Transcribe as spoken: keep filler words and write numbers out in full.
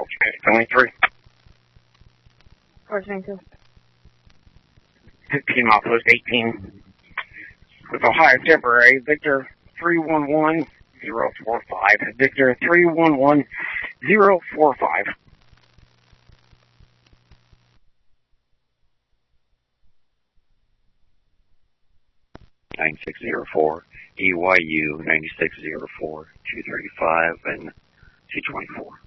twenty-three. four twenty-two. fifteen mile post eighteen. With Ohio temporary, Victor three one one zero four five. Victor three one one zero four five. nine six zero four, E Y U nine six zero four, two thirty-five, and two twenty-four.